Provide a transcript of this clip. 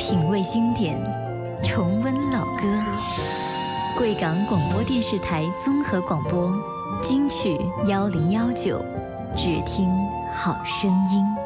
品味经典，重温老歌。贵港广播电视台综合广播，金曲1019，只听好声音。